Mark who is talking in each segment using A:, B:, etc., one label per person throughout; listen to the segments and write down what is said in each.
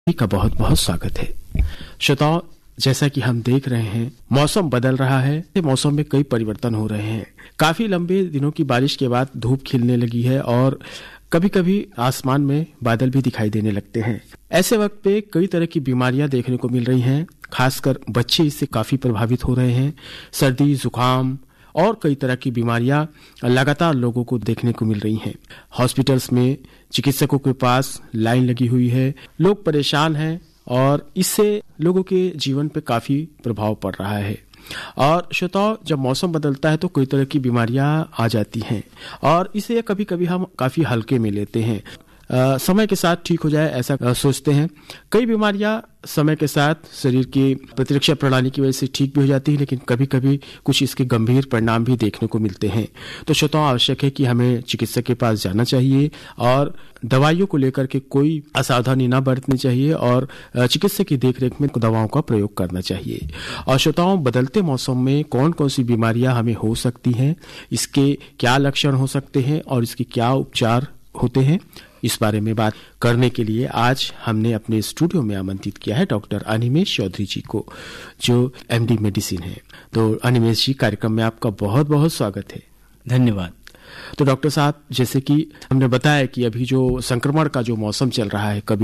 A: का बहुत बहुत स्वागत है। श्रोताओं, जैसा कि हम देख रहे हैं मौसम बदल रहा है, मौसम में कई परिवर्तन हो रहे हैं। काफी लंबे दिनों की बारिश के बाद धूप खिलने लगी है और कभी कभी आसमान में बादल भी दिखाई देने लगते हैं। ऐसे वक्त पे कई तरह की बीमारियां देखने को मिल रही हैं, खासकर बच्चे इससे काफी प्रभावित हो रहे हैं। सर्दी, जुकाम और कई तरह की बीमारियां लगातार लोगों को देखने को मिल रही हैं। हॉस्पिटल्स में चिकित्सकों के पास लाइन लगी हुई है, लोग परेशान हैं और इससे लोगों के जीवन पे काफी प्रभाव पड़ रहा है। और श्रोताओं, जब मौसम बदलता है तो कई तरह की बीमारियां आ जाती हैं और इसे कभी कभी हम काफी हल्के में लेते हैं। समय के साथ ठीक हो जाए ऐसा सोचते हैं। कई बीमारियां समय के साथ शरीर की प्रतिरक्षा प्रणाली की वजह से ठीक भी हो जाती है, लेकिन कभी कभी कुछ इसके गंभीर परिणाम भी देखने को मिलते हैं। तो श्रोताओं, आवश्यक है कि हमें चिकित्सक के पास जाना चाहिए और दवाइयों को लेकर के कोई असावधानी न बरतनी चाहिए और चिकित्सक की देखरेख में दवाओं का प्रयोग करना चाहिए। और श्रोताओं, बदलते मौसम में कौन कौन सी बीमारियां हमें हो सकती हैं, इसके क्या लक्षण हो सकते हैं और इसके क्या उपचार होते हैं, इस बारे में बात करने के लिए आज हमने अपने स्टूडियो में आमंत्रित किया है डॉक्टर अनिमेष चौधरी जी को, जो एमडी मेडिसिन है। तो अनिमेष जी, कार्यक्रम में आपका बहुत बहुत स्वागत है।
B: धन्यवाद।
A: तो डॉक्टर साहब, जैसे कि हमने बताया कि अभी जो संक्रमण का जो मौसम चल रहा है, कभी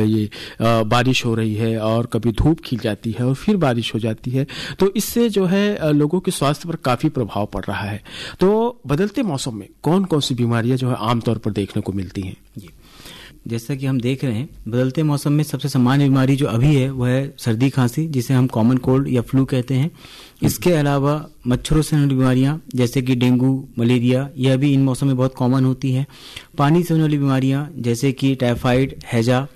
A: बारिश हो रही है और कभी धूप खिल जाती है और फिर बारिश हो जाती है, तो इससे जो है लोगों के स्वास्थ्य पर काफी प्रभाव पड़ रहा है। तो बदलते मौसम में कौन कौन सी बीमारियां जो है आमतौर पर देखने को मिलती हैं?
B: जैसा कि हम देख रहे हैं, बदलते मौसम में सबसे सामान्य बीमारी जो अभी है वह है सर्दी खांसी, जिसे हम कॉमन कोल्ड या फ्लू कहते हैं। इसके अलावा मच्छरों से होने वाली बीमारियां जैसे कि डेंगू, मलेरिया, यह भी इन मौसम में बहुत कॉमन होती है। पानी से होने वाली बीमारियां जैसे कि टाइफाइड, हैजा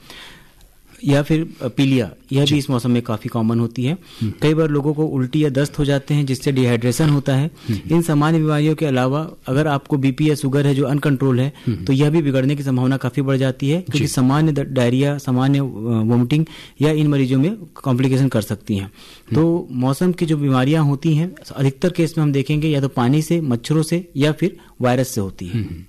B: या फिर पीलिया, यह भी इस मौसम में काफी कॉमन होती है। कई बार लोगों को उल्टी या दस्त हो जाते हैं, जिससे डिहाइड्रेशन होता है। इन सामान्य बीमारियों के अलावा अगर आपको बीपी या शुगर है जो अनकंट्रोल है, तो यह भी बिगड़ने की संभावना काफी बढ़ जाती है, क्योंकि सामान्य डायरिया, सामान्य वोमिटिंग या इन मरीजों में कॉम्प्लिकेशन कर सकती हैं। तो मौसम की जो बीमारियां होती हैं अधिकतर केस में हम देखेंगे या तो पानी से, मच्छरों से या फिर वायरस से होती है।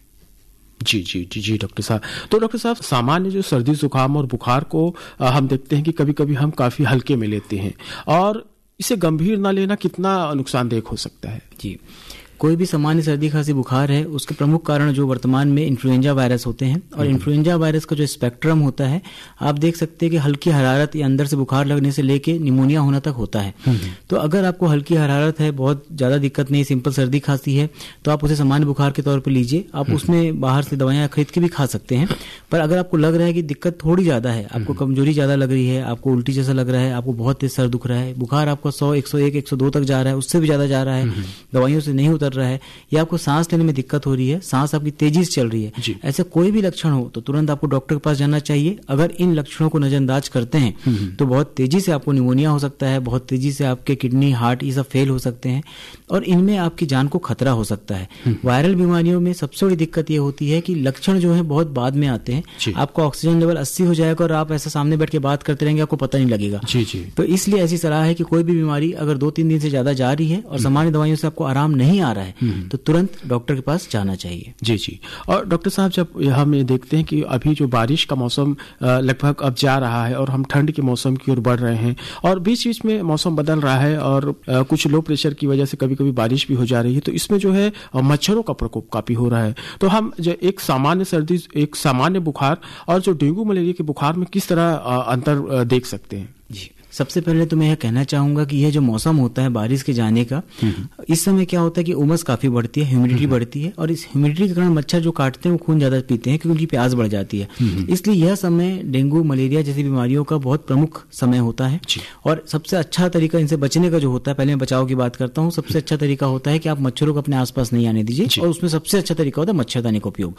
A: जी डॉक्टर साहब। तो डॉक्टर साहब, सामान्य जो सर्दी, जुकाम और बुखार को हम देखते हैं कि कभी कभी हम काफी हल्के में लेते हैं और इसे गंभीर ना लेना कितना नुकसानदेह हो सकता है?
B: जी, कोई भी सामान्य सर्दी, खांसी, बुखार है, उसके प्रमुख कारण जो वर्तमान में इन्फ्लुएंजा वायरस होते हैं। और इन्फ्लुएंजा वायरस का जो स्पेक्ट्रम होता है, आप देख सकते हैं कि हल्की हरारत या अंदर से बुखार लगने से लेके निमोनिया होना तक होता है। तो अगर आपको हल्की हरारत है, बहुत ज्यादा दिक्कत नहीं, सिंपल सर्दी खांसी है, तो आप उसे सामान्य बुखार के तौर पर लीजिए। आप उसमें बाहर से दवाइयां खरीद के भी खा सकते हैं। पर अगर आपको लग रहा है कि दिक्कत थोड़ी ज्यादा है, आपको कमजोरी ज्यादा लग रही है, आपको उल्टी जैसा लग रहा है, आपको बहुत तेज सर दुख रहा है, बुखार आपका 100, 101, 102 तक जा रहा है, उससे भी ज्यादा जा रहा है, दवाइयों से नहीं उतर रहा है, या आपको सांस लेने में दिक्कत हो रही है, सांस आपकी तेजी से चल रही है, ऐसे कोई भी लक्षण हो तो तुरंत आपको डॉक्टर के पास जाना चाहिए। अगर इन लक्षणों को नजरअंदाज करते हैं तो बहुत तेजी से आपको निमोनिया हो सकता है, बहुत तेजी से आपके किडनी, हार्ट ये सब फेल हो सकते हैं और इनमें आपकी जान को खतरा हो सकता है। वायरल बीमारियों में सबसे बड़ी दिक्कत ये होती है कि लक्षण जो है बहुत बाद में आते हैं। आपका ऑक्सीजन लेवल 80 हो जाएगा और आप ऐसा सामने बैठ के बात करते रहेंगे, आपको पता नहीं लगेगा। तो इसलिए ऐसी सलाह है कि कोई भी बीमारी अगर 2-3 दिन से ज्यादा जा रही है और सामान्य दवाइयों से आपको आराम नहीं आ रहा है, तो तुरंत डॉक्टर के पास जाना चाहिए।
A: जी। और डॉक्टर साहब, जब हम ये देखते हैं कि अभी जो बारिश का मौसम लगभग अब जा रहा है और हम ठंड के मौसम की ओर बढ़ रहे हैं और बीच बीच में मौसम बदल रहा है और कुछ लो प्रेशर की वजह से कभी कभी बारिश भी हो जा रही है, तो इसमें जो है मच्छरों का प्रकोप काफी हो रहा है। तो हम जो एक सामान्य सर्दी, एक सामान्य बुखार और जो डेंगू, मलेरिया के बुखार में किस तरह अंतर देख सकते हैं?
B: जी, सबसे पहले तो मैं यह कहना चाहूंगा कि यह जो मौसम होता है बारिश के जाने का, इस समय क्या होता है कि उमस काफी बढ़ती है, ह्यूमिडिटी बढ़ती है और इस ह्यूमिडिटी के कारण मच्छर जो काटते हैं वो खून ज्यादा पीते हैं क्योंकि उनकी प्यास बढ़ जाती है। इसलिए यह समय डेंगू, मलेरिया जैसी बीमारियों का बहुत प्रमुख समय होता है। और सबसे अच्छा तरीका इनसे बचने का जो होता है, पहले मैं बचाव की बात करता हूँ, सबसे अच्छा तरीका होता है कि आप मच्छरों को अपने आसपास नहीं आने दीजिए और उसमें सबसे अच्छा तरीका होता है मच्छरदानी का उपयोग।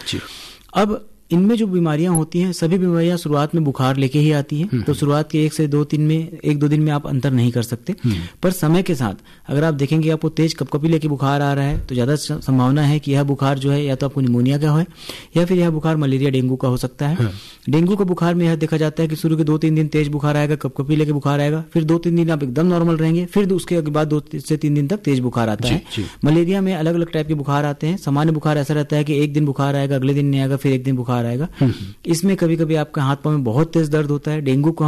B: अब इनमें जो बीमारियां होती हैं, सभी बीमारियां शुरुआत में बुखार लेके ही आती हैं, तो शुरुआत के 1-2 दिन में आप अंतर नहीं कर सकते। पर समय के साथ अगर आप देखेंगे आपको तेज कपकपी लेके बुखार आ रहा है, तो ज्यादा संभावना है कि यह बुखार जो है या तो आपको निमोनिया का है या फिर यह बुखार मलेरिया, डेंगू का हो सकता है। डेंगू का बुखार में यह देखा जाता है कि शुरू के 2-3 दिन तेज बुखार आएगा, कपकपी लेके बुखार आएगा, फिर 2-3 दिन आप एकदम नॉर्मल रहेंगे, फिर उसके बाद 2 से 3 दिन तक तेज बुखार आता है। मलेरिया में अलग अलग टाइप के बुखार आते हैं। सामान्य बुखार ऐसा रहता है कि एक दिन बुखार आएगा, अगले दिन नहीं आएगा, फिर एक दिन बुखार आएगा। इसमें कभी कभी आपके हाथ पांव में बहुत तेज दर्द होता है। डेंगू को